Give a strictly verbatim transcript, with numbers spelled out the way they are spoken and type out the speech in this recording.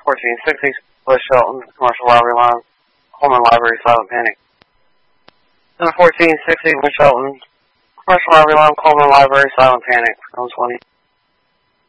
fourteen sixty, West Shelton, commercial robbery line, Coleman Library, silent panic. Center fourteen sixty, West Shelton, commercial robbery line, Coleman Library, silent panic, one twenty.